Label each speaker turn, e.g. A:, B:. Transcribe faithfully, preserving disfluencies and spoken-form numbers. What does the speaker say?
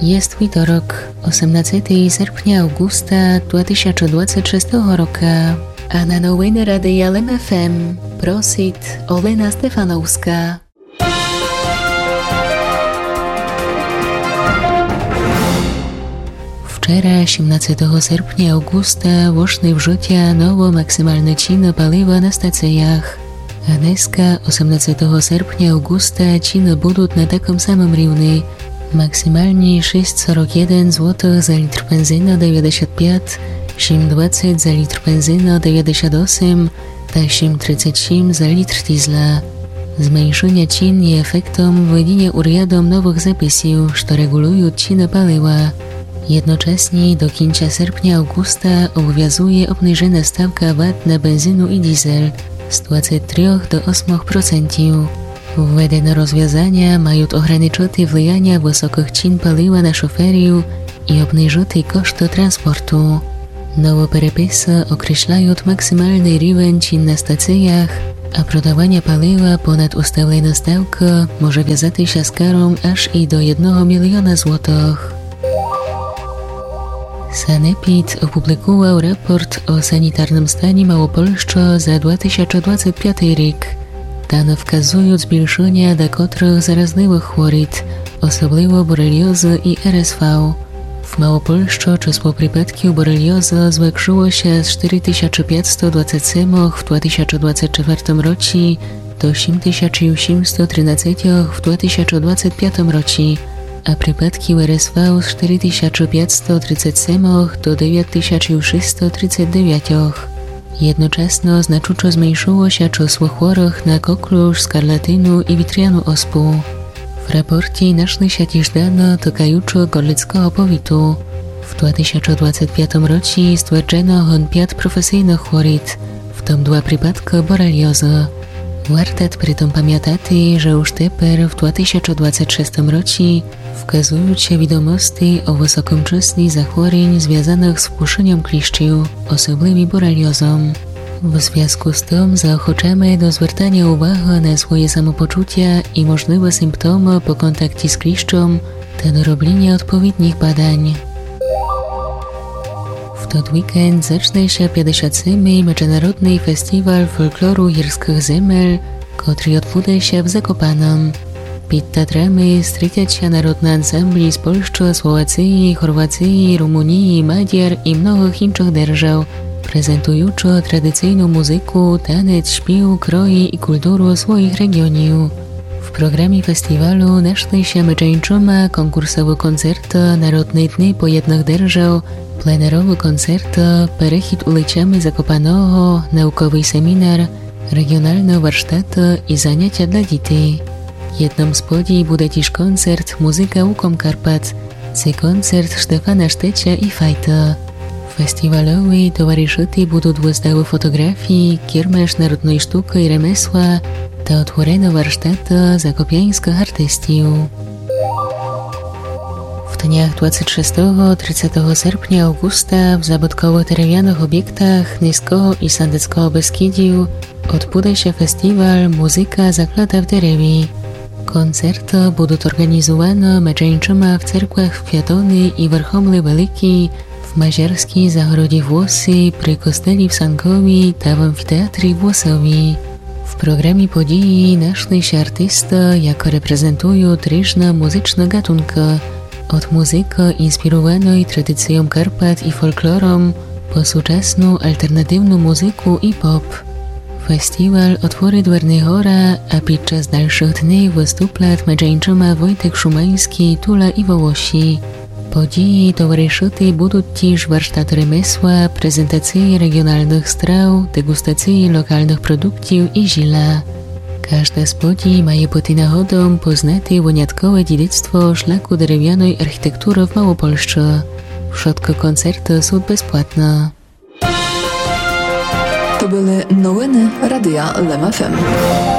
A: Jest wtorok, osiemnastego sierpnia augusta dwa tysiące dwudziestego szóstego roku, a na nowiny Radia L M F M prosit Olena Stefanowska. Wczoraj, osiemnastego sierpnia augusta, weszły w życie nowe maksymalne ceny paliwa na stacjach. A dneska, osiemnastego sierpnia augusta, ceny będą na takim samym równi. Maksymalnie sześć czterdzieści jeden złotych za litr benzyny dziewięćdziesiąt pięć, osiem dwadzieścia za litr benzyny dziewięćdziesiąt osiem, a osiem trzydzieści osiem za litr diesla. Zmniejszenie cen jest efektem wydania urzędom nowych zapisów, które regulują ceny paliwa. Jednocześnie do końca sierpnia augusta obowiązuje obniżona stawka V A T na benzynę i diesel z dwudziestu trzech do ośmiu procentów. Wwedene rozwiązania mają ograniczyć wpływanie wysokich cen paliwa na szoferów i obniżyć koszty transportu. Nowe przepisy określają maksymalny rywen cen na stacjach, a prodawanie paliwa ponad ustaloną stawkę może wiązać się z karą aż i do jednego miliona złotych. Sanepid opublikował raport o sanitarnym stanie Małopolski za dwa tysiące dwudziesty piąty rok. Dane wskazują zwiększenie do których zarazliwych chorób, osobliwie boreliozy i R S V. W Małopolsce czysło przypadków boreliozy zwiększyło się z cztery tysiące pięćset dwadzieścia siedem w dwa tysiące dwudziestym czwartym roku do osiem tysięcy osiemset trzynaście w dwa tysiące dwudziestym piątym roku, a przypadki R S V z cztery tysiące pięćset trzydzieści siedem do dziewięć tysięcy sześćset trzydzieści dziewięć. Jednocześnie znacząco zmniejszyło się czysło chorych na koklusz, skarlatynę i witrianą ospę. W raporcie naszły się też dane dotykające gorlickiego powiatu. W dwa tysiące dwudziestym piątym roku stwierdzono pięć profesjonalnych chorób, w tym dwa przypadki boreliozy. Warto przy tym pamiętać, że już teraz w dwa tysiące dwudziestym szóstym roku wskazują się wiadomości o wysokim czysle zachorowań związanych z wpuszczeniem kliszczów, osobliwie boreliozą. W związku z tym zaochęcamy do zwracania uwagi na swoje samopoczucie i możliwe symptomy po kontakcie z kliszczem, a do robienia odpowiednich badań. W ten weekend zacznie się pięćdziesiąty siódmy Międzynarodny Festiwal Folkloru Górskich Zemel, który odbędzie się w Zakopanem. Przed teatrami strycia się narodne ansambli z Polski, Słowacji, Chorwacji, Rumunii, Madziar i mnogich innych держав, prezentujące tradycyjną muzykę, taniec, śpiew, kroje i kulturę swoich regionów. W programie festiwalu naszły się między konkursowe koncerty, narodne dni pojednych держав, plenerowe koncerty, perechid ulicami Zakopanego, naukowy seminar, regionalne warsztaty i zajęcia dla dzieci. Jednym z podii będzie też koncert Muzyka Łukom Karpat, czy koncert Stefana Sztecia i Fajta. Festiwalowi towarzyszyć będą wystawy fotografii, kiermasz narodnej sztuki i remesła, to otworzone warsztaty zakopiańskich artystów. W dniach dwudziestego szóstego do trzydziestego sierpnia augusta w zabytkowo-drewnianych obiektach Niskiego i Sandeckiego Beskidziu odbędzie się festiwal Muzyka zaklata w derewie. Koncerty będą organizowane między w cerkwach w Kwiatony i Warchomle Wielki, w Mazierskiej Zagrodzie Włosy, przy kosteli w Sankowi, a w amfiteatrze Włosowi. W programie podii naszły się artysty, jako reprezentują różne muzyczne gatunki, od muzyki inspirowanej tradycją Karpat i folklorem, po współczesną alternatywną muzykę i pop. Festiwal otworzy dwerny chora, a podczas dalszych dni wystąpią między Wojtek Szumański, Tula i Wołosi. Podii towarzyszyć będą też warsztaty remesła, prezentacje regionalnych straw, degustacje lokalnych produktów i żila. Każda z podii ma być nagrodą poznać wyjątkowe dziedzictwo szlaku drewnianej architektury w Małopolsce. Wszystkie koncerty są bezpłatne.
B: To były nowiny Radia L M F M.